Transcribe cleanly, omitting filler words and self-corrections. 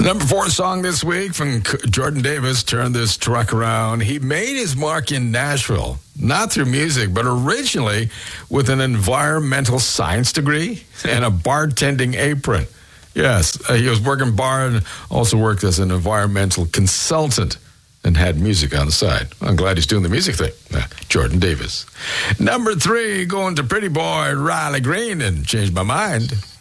Number 4 song this week from Jordan Davis, Turn This Truck Around. He made his mark in Nashville, not through music, but originally with an environmental science degree and a bartending apron. Yes, he was working bar and also worked as an environmental consultant and had music on the side. I'm glad he's doing the music thing. Jordan Davis. Number 3, going to Pretty Boy Riley Green and Changed My Mind.